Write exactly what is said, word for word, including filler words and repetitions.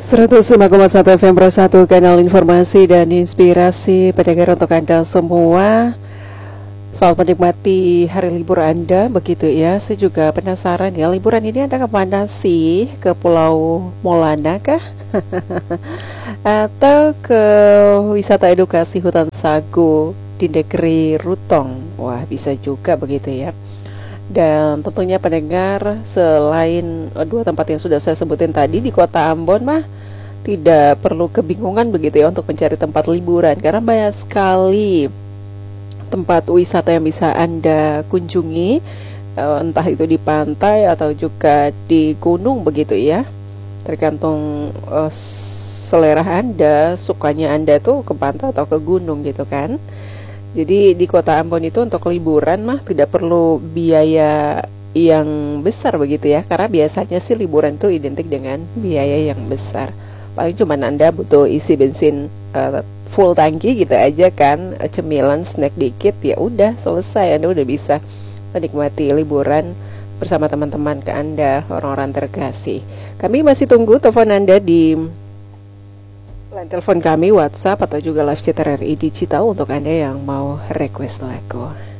seratus lima koma satu F M Pro satu, kanal informasi dan inspirasi pendengar untuk Anda semua. Selamat menikmati hari libur Anda, begitu ya. Saya juga penasaran ya, liburan ini Anda kemana sih? Ke Pulau Molana kah? Atau ke wisata edukasi hutan sagu di negeri Rutong? Wah, bisa juga begitu ya. Dan tentunya pendengar, selain dua tempat yang sudah saya sebutin tadi di kota Ambon mah tidak perlu kebingungan begitu ya untuk mencari tempat liburan, karena banyak sekali tempat wisata yang bisa Anda kunjungi, entah itu di pantai atau juga di gunung begitu ya. Tergantung uh, selera Anda, sukanya Anda tuh ke pantai atau ke gunung gitu kan. Jadi di kota Ambon itu untuk liburan mah tidak perlu biaya yang besar begitu ya, karena biasanya sih liburan tuh identik dengan biaya yang besar. Paling cuman Anda butuh isi bensin uh, full tangki gitu aja kan, cemilan, snack dikit, ya udah selesai. Anda udah bisa menikmati liburan bersama teman-teman ke Anda, orang-orang terkasih. Kami masih tunggu telepon Anda di line telepon kami, WhatsApp, atau juga live chat R R I Digital untuk Anda yang mau request lagu.